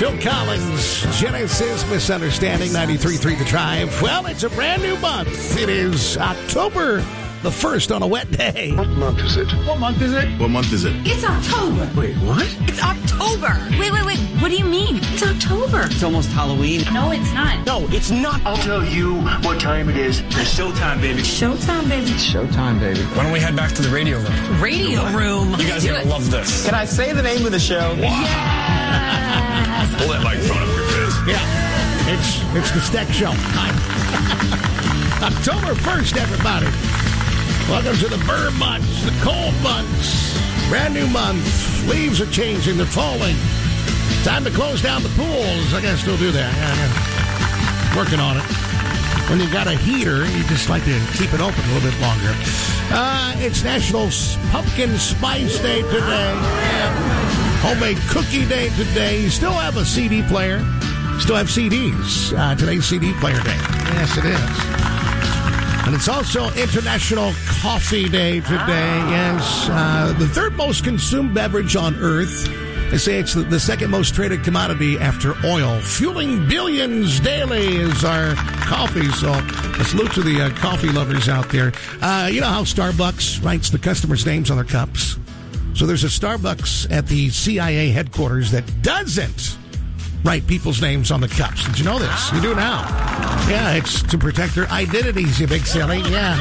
Phil Collins, Genesis, Misunderstanding, 93.3 The Drive. Well, it's a brand new month. It is October the 1st on a wet day. What month is it? What month is it? What month is it? It's October. Wait, what? It's October. Wait. What do you mean? It's October. It's almost Halloween. No, it's not. No, it's not. I'll tell you what time it is. It's showtime, baby. Showtime, baby. Showtime, baby. Why don't we head back to the radio room? Radio room. You guys are going to love this. Can I say the name of the show? Yes. Pull that microphone up your face. Yeah, it's the Steck Show. October 1st, everybody. Welcome to the burr months, the cold months. Brand new month. Leaves are changing. They're falling. Time to close down the pools. I gotta still do that. Yeah. Working on it. When you've got a heater, you just like to keep it open a little bit longer. It's National Pumpkin Spice Day today. Yeah. Homemade Cookie Day today. You still have a CD player. Still have CDs. Today's CD player day. Yes, it is. And it's also International Coffee Day today. Yes, the third most consumed beverage on Earth. They say it's the second most traded commodity after oil. Fueling billions daily is our coffee. So a salute to the coffee lovers out there. You know how Starbucks writes the customers' names on their cups? So there's a Starbucks at the CIA headquarters that doesn't write people's names on the cups. Did you know this? You do now. Yeah, it's to protect their identities, you big silly. Yeah.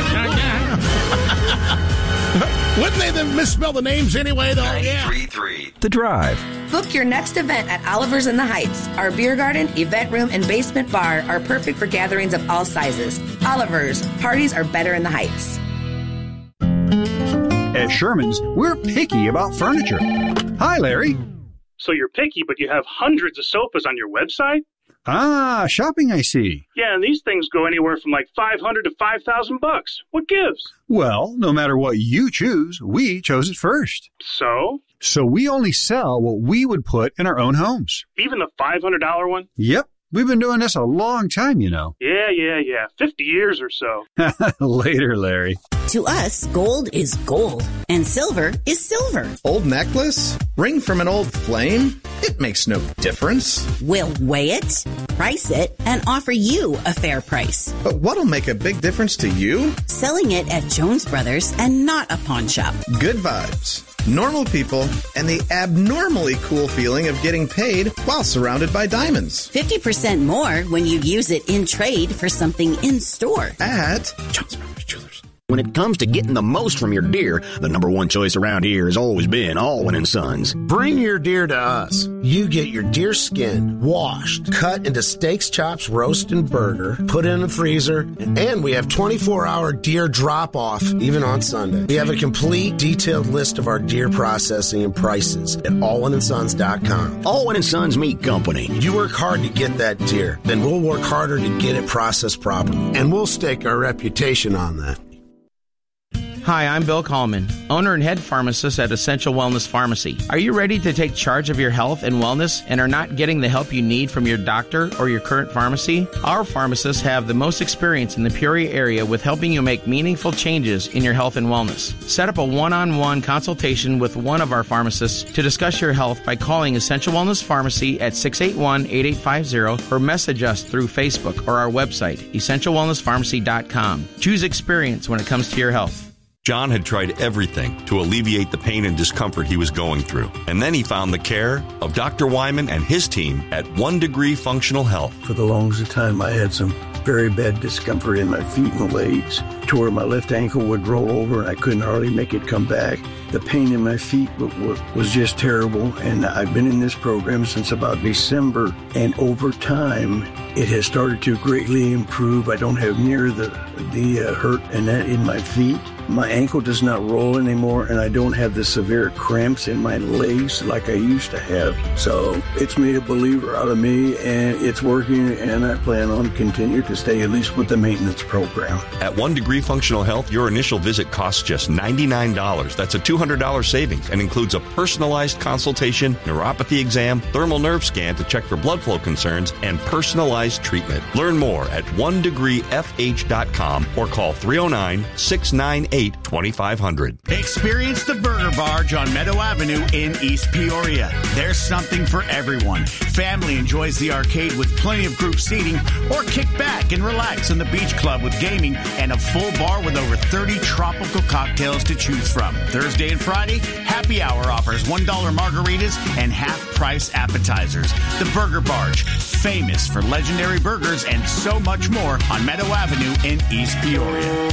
Wouldn't they then misspell the names anyway, though? 93.3 The Drive. Book your next event at Oliver's in the Heights. Our beer garden, event room, and basement bar are perfect for gatherings of all sizes. Oliver's. Parties are better in the Heights. At Sherman's, we're picky about furniture. Hi, Larry. So you're picky, but you have hundreds of sofas on your website? Ah, shopping, I see. Yeah, and these things go anywhere from like $500 to $5,000. What gives? Well, no matter what you choose, we chose it first. So? So we only sell what we would put in our own homes. Even the $500 one? Yep. We've been doing this a long time, you know. Yeah. 50 years or so. Later, Larry. To us, gold is gold, and silver is silver. Old necklace? Ring from an old flame? It makes no difference. We'll weigh it, price it, and offer you a fair price. But what'll make a big difference to you? Selling it at Jones Brothers and not a pawn shop. Good vibes. Normal people, and the abnormally cool feeling of getting paid while surrounded by diamonds. 50% more when you use it in trade for something in store. At Jones Brothers Jewelers. When it comes to getting the most from your deer, the number one choice around here has always been Allwyn & Sons. Bring your deer to us. You get your deer skin washed, cut into steaks, chops, roast, and burger, put in the freezer, and we have 24-hour deer drop-off, even on Sunday. We have a complete, detailed list of our deer processing and prices at allwynsons.com. Allwyn & Sons Meat Company. You work hard to get that deer, then we'll work harder to get it processed properly, and we'll stake our reputation on that. Hi, I'm Bill Coleman, owner and head pharmacist at Essential Wellness Pharmacy. Are you ready to take charge of your health and wellness and are not getting the help you need from your doctor or your current pharmacy? Our pharmacists have the most experience in the Peoria area with helping you make meaningful changes in your health and wellness. Set up a one-on-one consultation with one of our pharmacists to discuss your health by calling Essential Wellness Pharmacy at 681-8850 or message us through Facebook or our website, essentialwellnesspharmacy.com. Choose experience when it comes to your health. John had tried everything to alleviate the pain and discomfort he was going through. And then he found the care of Dr. Wyman and his team at 1 Degree Functional Health. For the longest time, I had some very bad discomfort in my feet and legs to where my left ankle would roll over and I couldn't hardly make it come back. The pain in my feet was just terrible, and I've been in this program since about December, and over time, it has started to greatly improve. I don't have near the hurt and that in my feet. My ankle does not roll anymore, and I don't have the severe cramps in my legs like I used to have. So it's made a believer out of me, and it's working, and I plan on continuing to stay at least with the maintenance program. At 1 Degree Functional Health, your initial visit costs just $99. That's a $200 savings and includes a personalized consultation, neuropathy exam, thermal nerve scan to check for blood flow concerns, and personalized treatment. Learn more at onedegreefh.com or call 309-698 888-2500. Experience the Burger Barge on Meadow Avenue in East Peoria. There's something for everyone. Family enjoys the arcade with plenty of group seating, or kick back and relax in the beach club with gaming and a full bar with over 30 tropical cocktails to choose from. Thursday and Friday, happy hour offers $1 margaritas and half-price appetizers. The Burger Barge, famous for legendary burgers and so much more on Meadow Avenue in East Peoria.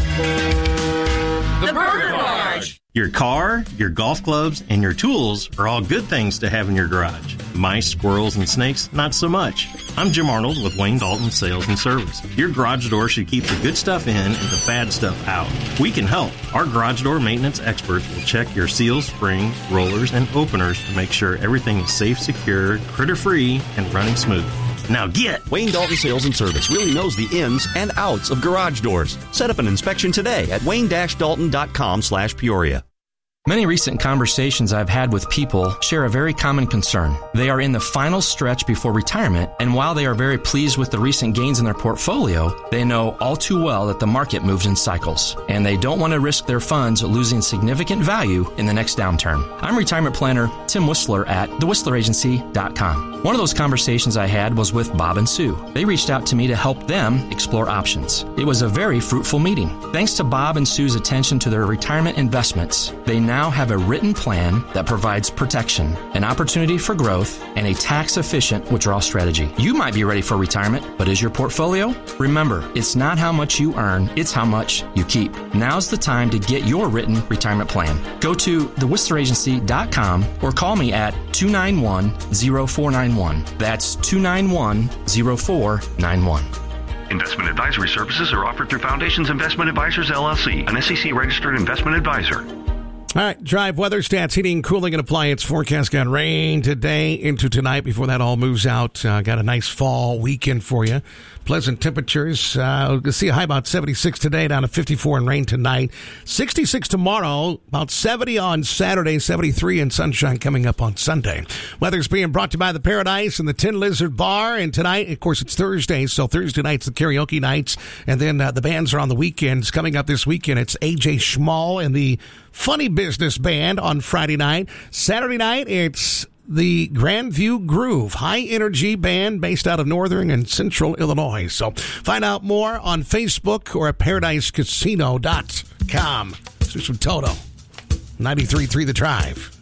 The Burger Barge. Your car, your golf clubs, and your tools are all good things to have in your garage. Mice, squirrels, and snakes, not so much. I'm Jim Arnold with Wayne Dalton Sales and Service. Your garage door should keep the good stuff in and the bad stuff out. We can help. Our garage door maintenance experts will check your seals, springs, rollers, and openers to make sure everything is safe, secure, critter-free, and running smooth. Now get! Wayne Dalton Sales and Service really knows the ins and outs of garage doors. Set up an inspection today at wayne-dalton.com/Peoria. Many recent conversations I've had with people share a very common concern. They are in the final stretch before retirement, and while they are very pleased with the recent gains in their portfolio, they know all too well that the market moves in cycles, and they don't want to risk their funds losing significant value in the next downturn. I'm retirement planner Tim Whistler at thewhistleragency.com. One of those conversations I had was with Bob and Sue. They reached out to me to help them explore options. It was a very fruitful meeting. Thanks to Bob and Sue's attention to their retirement investments, they now have a written plan that provides protection, an opportunity for growth, and a tax-efficient withdrawal strategy. You might be ready for retirement, but is your portfolio? Remember, it's not how much you earn, it's how much you keep. Now's the time to get your written retirement plan. Go to thewhistleragency.com or call me at 291-0491. That's 291-0491. Investment advisory services are offered through Foundations Investment Advisors, LLC, an SEC-registered investment advisor. All right, drive weather stats, heating, cooling, and appliance forecast. Got rain today into tonight before that all moves out. Got a nice fall weekend for you. Pleasant temperatures. We'll see a high about 76 today, down to 54 and rain tonight. 66 tomorrow, about 70 on Saturday, 73 and sunshine coming up on Sunday. Weather's being brought to you by the Paradise and the Tin Lizard Bar. And tonight, of course, it's Thursday, so Thursday night's the karaoke nights. And then the bands are on the weekends. Coming up this weekend, it's A.J. Schmall and the Funny Business Band on Friday night. Saturday night, it's the Grandview Groove, high-energy band based out of northern and central Illinois. So find out more on Facebook or at paradisecasino.com. This is from Toto, 93.3 The Drive.